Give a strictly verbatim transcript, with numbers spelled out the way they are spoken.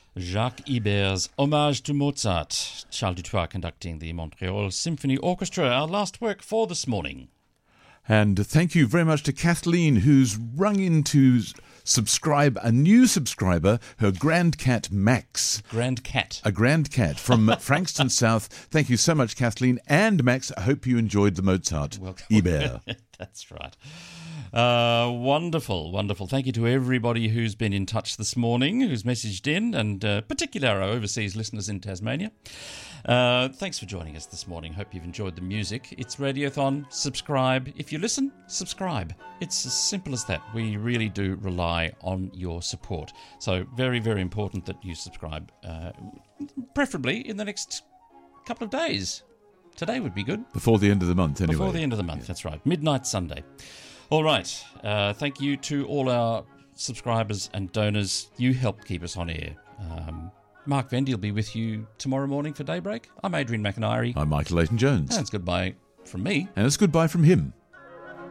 Jacques Ibert's Hommage to Mozart. Charles Dutoit conducting the Montreal Symphony Orchestra, our last work for this morning. And thank you very much to Kathleen, who's rung in to subscribe a new subscriber, her grand cat Max. Grand cat. A grand cat from Frankston South. Thank you so much, Kathleen. And Max, I hope you enjoyed the Mozart. Welcome. Ibert. That's right. Uh, wonderful, wonderful. Thank you to everybody who's been in touch this morning, who's messaged in, and uh, particularly our overseas listeners in Tasmania. Uh, thanks for joining us this morning. Hope you've enjoyed the music. It's Radiothon. Subscribe. If you listen, subscribe. It's as simple as that. We really do rely on your support. So very, very important that you subscribe, uh, preferably in the next couple of days. Today would be good. Before the end of the month, anyway. Before the end of the month, yeah. That's right. Midnight Sunday. All right. Uh, thank you to all our subscribers and donors. You help keep us on air. Um, Mark Vendy will be with you tomorrow morning for Daybreak. I'm Adrian McIntyre. I'm Michael Leighton-Jones. And it's goodbye from me. And it's goodbye from him.